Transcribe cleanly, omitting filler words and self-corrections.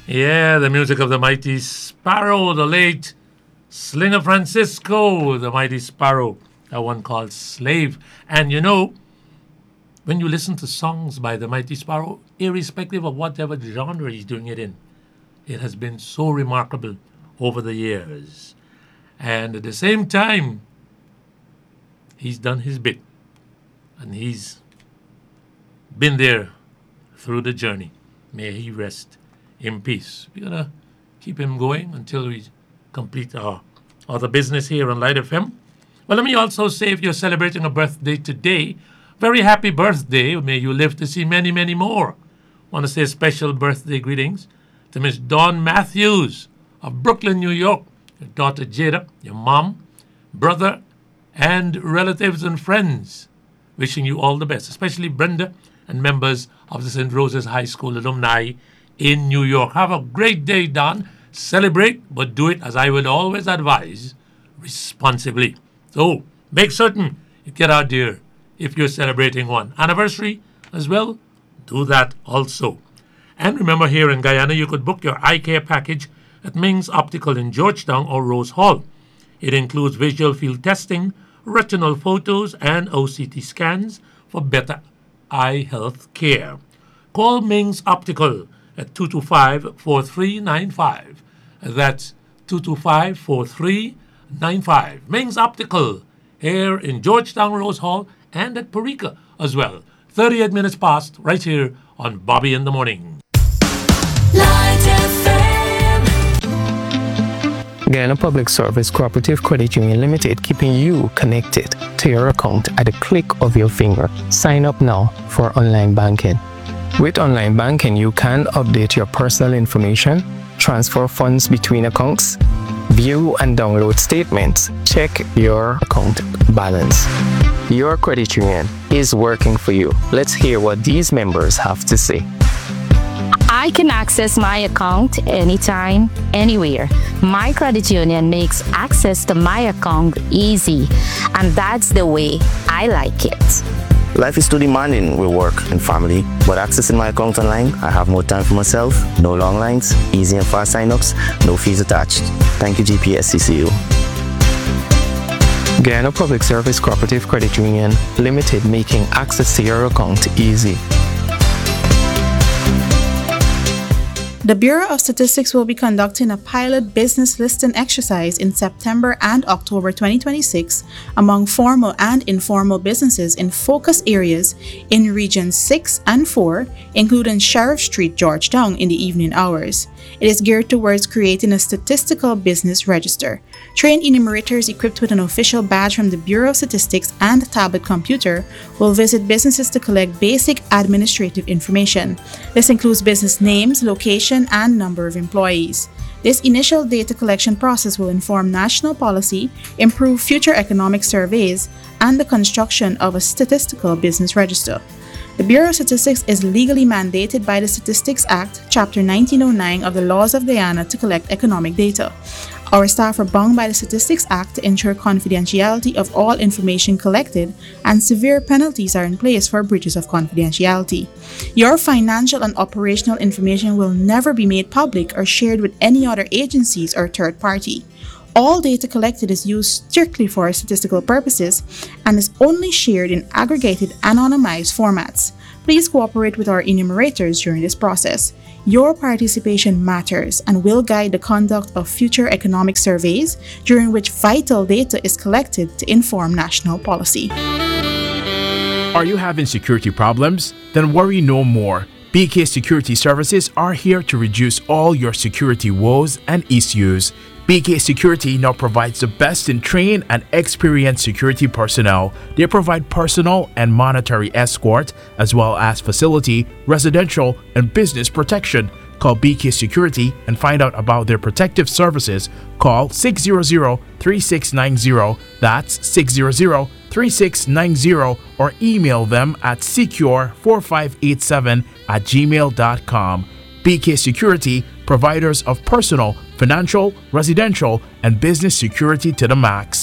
Yeah, the music of the Mighty Sparrow, the late Slinger Francisco, the Mighty Sparrow, that one called Slave. And you know, when you listen to songs by the Mighty Sparrow, irrespective of whatever genre he's doing it in, it has been so remarkable over the years. And at the same time, he's done his bit. And he's been there through the journey. May he rest in peace. We're going to keep him going until we complete our other business here on Light FM. Well, let me also say, if you're celebrating a birthday today, very happy birthday. May you live to see many, many more. Want to say special birthday greetings to Miss Dawn Matthews of Brooklyn, New York, your daughter Jada, your mom, brother, and relatives and friends. Wishing you all the best, especially Brenda and members of the St. Rose's High School alumni in New York. Have a great day, Don. Celebrate, but do it, as I would always advise, responsibly. So make certain you get out there if you're celebrating one anniversary as well. Do that also. And remember, here in Guyana, you could book your eye care package at Ming's Optical in Georgetown or Rose Hall. It includes visual field testing, retinal photos, and OCT scans for better eye health care. Call Ming's Optical at 225-4395. That's 225-4395. Ming's Optical here in Georgetown, Rose Hall, and at Parika as well. 38 minutes past, right here on Bobby in the Morning. Guyana Public Service Cooperative Credit Union Limited, keeping you connected to your account at a click of your finger. Sign up now for online banking. With online banking, you can update your personal information, transfer funds between accounts, view and download statements, check your account balance. Your credit union is working for you. Let's hear what these members have to say. I can access my account anytime, anywhere. My credit union makes access to my account easy, and that's the way I like it. Life is too demanding with work and family, but accessing my account online, I have more time for myself, no long lines, easy and fast sign-ups, no fees attached. Thank you, GPSCCU. Guyana Public Service Cooperative Credit Union Limited, making access to your account easy. The Bureau of Statistics will be conducting a pilot business listing exercise in September and October 2026 among formal and informal businesses in focus areas in Regions 6 and 4, including Sheriff Street, Georgetown, in the evening hours. It is geared towards creating a statistical business register. Trained enumerators equipped with an official badge from the Bureau of Statistics and tablet computer will visit businesses to collect basic administrative information. This includes business names, location, and number of employees. This initial data collection process will inform national policy, improve future economic surveys, and the construction of a statistical business register. The Bureau of Statistics is legally mandated by the Statistics Act, Chapter 1909 of the Laws of Guyana to collect economic data. Our staff are bound by the Statistics Act to ensure confidentiality of all information collected, and severe penalties are in place for breaches of confidentiality. Your financial and operational information will never be made public or shared with any other agencies or third party. All data collected is used strictly for statistical purposes and is only shared in aggregated, anonymized formats. Please cooperate with our enumerators during this process. Your participation matters and will guide the conduct of future economic surveys, during which vital data is collected to inform national policy. Are you having security problems? Then worry no more. BK Security Services are here to reduce all your security woes and issues. BK Security now provides the best in trained and experienced security personnel. They provide personal and monetary escort, as well as facility, residential, and business protection. Call BK Security and find out about their protective services. Call 600-3690, that's 600-3690, or email them at secure4587@gmail.com. BK Security, providers of personal, financial, residential, and business security to the max.